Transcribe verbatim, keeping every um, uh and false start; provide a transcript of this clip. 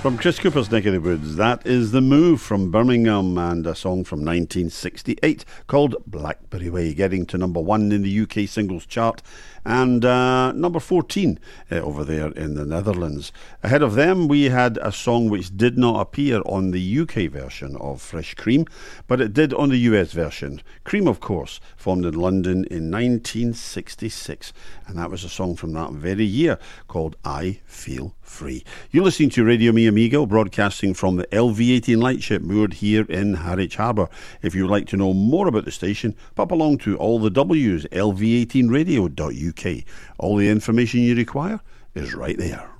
From Chris Cooper's neck of the woods, that is The Move from Birmingham, and a song from nineteen sixty-eight called Blackberry Way, getting to number one in the U K singles chart and uh, number fourteen uh, over there in the Netherlands. Ahead of them, we had a song which did not appear on the U K version of Fresh Cream, but it did on the U S version. Cream, of course, formed in London in nineteen sixty-six, and that was a song from that very year called I Feel Free. You're listening to Radio Mi Amigo, broadcasting from the L V eighteen lightship moored here in Harwich Harbour. If you would like to know more about the station, pop along to all the W's, L V eighteen radio dot U K. All the information you require is right there.